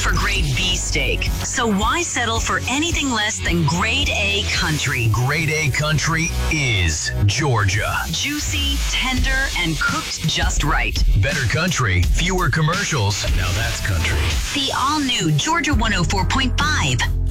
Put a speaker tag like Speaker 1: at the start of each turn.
Speaker 1: for grade B steak. So why settle for anything less than grade A country?
Speaker 2: Grade A country is Georgia.
Speaker 1: Juicy, tender, and cooked just right.
Speaker 2: Better country, fewer commercials. Now that's country.
Speaker 1: The all-new Georgia 104.5.